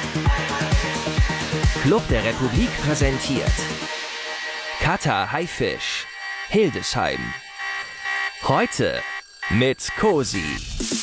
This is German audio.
Club der Republik präsentiert Kata Haifisch, Hildesheim. Heute mit Cosi.